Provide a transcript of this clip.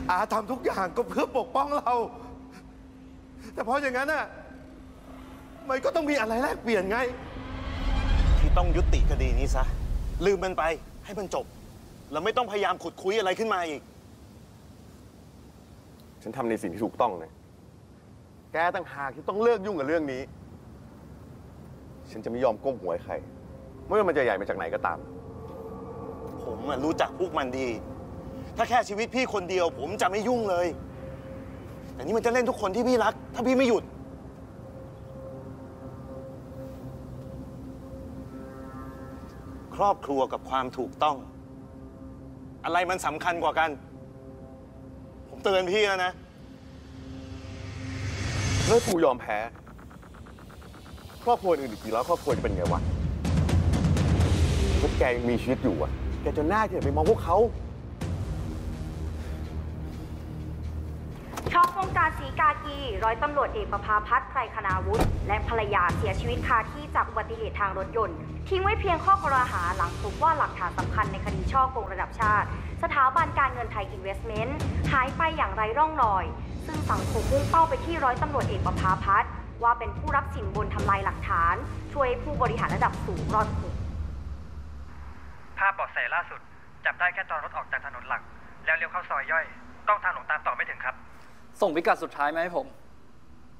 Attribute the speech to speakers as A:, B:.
A: อาทำทุกอย่างก็เพื่อปกป้องเรา แต่เพราะอย่างนั้นน่ะมันก็ต้องมีอะไรแลกเปลี่ยนไง
B: ที่ต้องยุติคดีนี้ซะลืมมันไปให้มันจบเราไม่ต้องพยายามขุดคุยอะไรขึ้นมาอีก
A: ฉันทำในสิ่งที่ถูกต้องนะแกต่างหากที่ต้องเลิกยุ่งกับเรื่องนี้ฉันจะไม่ยอมก้มหัวให้ใครไม่ว่ามันจะใหญ่มาจากไหนก็ตาม
B: ผมรู้จักพวกมันดีถ้าแค่ชีวิตพี่คนเดียวผมจะไม่ยุ่งเลยแต่นี่มันจะเล่นทุกคนที่พี่รักถ้าพี่ไม่หยุดครอบครัวกับความถูกต้องอะไรมันสำคัญกว่ากันผมเตือนพี่แล้วนะ
A: แล้วกูยอมแพ้ครอบครัวอื่นอีกกี่ร้อยครอบครัวจะเป็นไงวะถ้าแกยังมีชีวิตอยู่อ่ะแกจะหน้าที่จะไปมองพวกเขา
C: ช็อกวงการศรีกากีร้อยตำรวจเอกประภาพัฒน์ไพรคณาวุฒิและภรรยาเสียชีวิตคาที่จากอุบัติเหตุทางรถยนต์ทิ้งไว้เพียงข้อกล่าวหาหลังพบว่าหลักฐานสำคัญในคดีฉ้อโกงระดับชาติสถาบันการเงินไทยอินเวสท์เมนต์หายไปอย่างไร้ร่องรอยซึ่งสังคมมุ่งเป้าไปที่ร้อยตำรวจเอกประภาพัฒน์ว่าเป็นผู้รับสินบนทำลายหลักฐานช่วยผู้บริหารระดับสูงรอดพ้น
D: ภาพเบาะแสล่าสุดจับได้แค่ตอนรถออกจากถนนหลักแล้วเลี้ยวเข้าซอยย่อยกล้องทางหลวงตามต่อไม่ถึงครับ
E: ส่งพิกัดสุดท้ายมาให้ผม